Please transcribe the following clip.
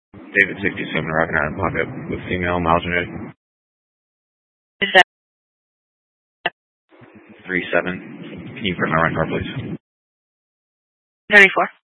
David 67, arriving out of pocket with female, miles and rated. Is that 37. Can you put my rent car, please? 34?